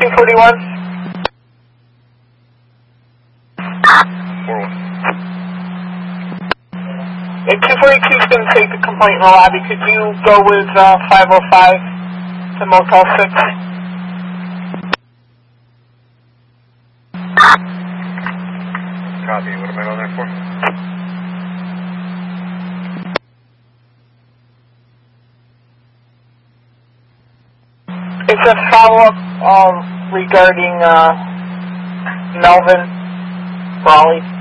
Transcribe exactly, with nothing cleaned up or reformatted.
two forty-one. four one. Yeah, two forty-two is going to take the complaint in the lobby. Could you go with uh, five oh five to Motel six? Copy. What am I going there for? It's a follow-up uh, regarding uh, Melvin Raleigh.